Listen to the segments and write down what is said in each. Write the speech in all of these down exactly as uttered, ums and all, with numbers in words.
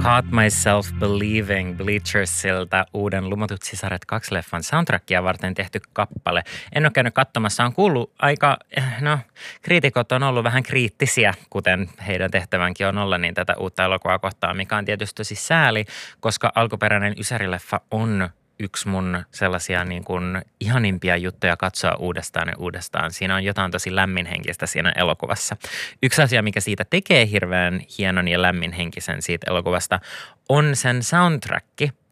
Caught Myself Believing Bleachersilta uuden Lumotut sisaret kaksi leffan soundtrackia varten tehty kappale. En ole käynyt katsomassa, on kuullut aika, no kriitikot on ollut vähän kriittisiä, kuten heidän tehtävänkin on olla, niin tätä uutta elokuvaa kohtaan, mikä on tietysti tosi sääli, koska alkuperäinen Ysäri-leffa on yksi mun sellaisia niin kuin ihanimpia juttuja katsoa uudestaan ja uudestaan. Siinä on jotain tosi lämminhenkistä siinä elokuvassa. Yksi asia, mikä siitä tekee hirveän hienon ja lämminhenkisen siitä elokuvasta, on sen soundtrack,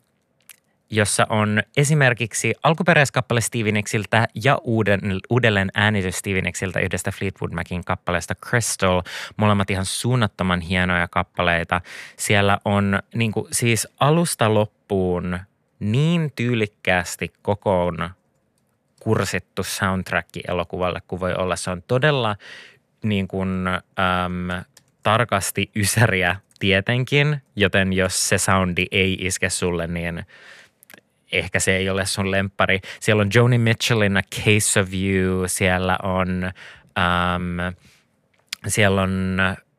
jossa on esimerkiksi alkuperäiskappale Stevie Nicksiltä ja uuden, uudelleen äänitys Stevie Nicksiltä yhdestä Fleetwood Macin kappaleesta Crystal. Molemmat ihan suunnattoman hienoja kappaleita. Siellä on niin kuin, siis alusta loppuun niin tyylikkäästi kokoon kursittu soundtrack elokuvalle kuin voi olla. Se on todella niin kuin, äm, tarkasti ysäriä tietenkin, joten jos se soundi ei iske sulle, niin ehkä se ei ole sun lemppari. Siellä on Joni Mitchellin A Case of You, siellä on, äm, siellä on,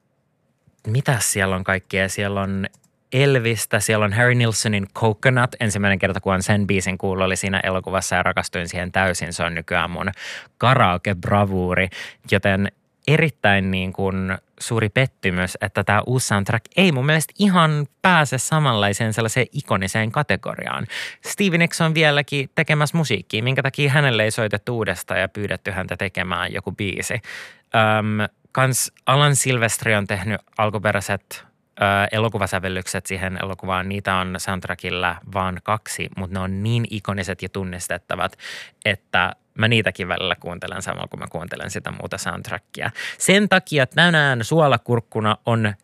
mitä siellä on kaikkea, siellä on Elvistä, siellä on Harry Nilssonin Coconut, ensimmäinen kerta kun on sen biisin kuullut, oli siinä elokuvassa ja rakastuin siihen täysin. Se on nykyään mun karaoke-bravuuri, joten erittäin niin kuin suuri pettymys, että tämä uusi soundtrack ei mun mielestä ihan pääse samanlaiseen sellaiseen ikoniseen kategoriaan. Stevie Nicks on vieläkin tekemässä musiikkia, minkä takia hänelle ei soitettu uudestaan ja pyydetty häntä tekemään joku biisi. Öm, kans Alan Silvestri on tehnyt alkuperäiset elokuvasävellykset siihen elokuvaan, niitä on soundtrackilla vaan kaksi, mutta ne on niin ikoniset ja tunnistettavat, että mä niitäkin välillä kuuntelen samalla, kun mä kuuntelen sitä muuta soundtrackia. Sen takia, että tänään suolakurkkuna on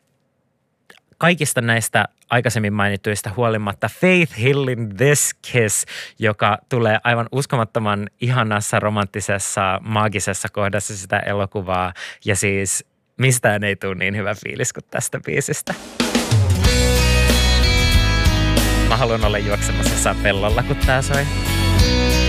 kaikista näistä aikaisemmin mainituista huolimatta Faith Hillin This Kiss, joka tulee aivan uskomattoman ihanassa, romanttisessa, maagisessa kohdassa sitä elokuvaa ja siis mistään ei tule niin hyvä fiilis kuin tästä biisistä. Mä haluan olla juoksemassa pellolla, kun tää soi.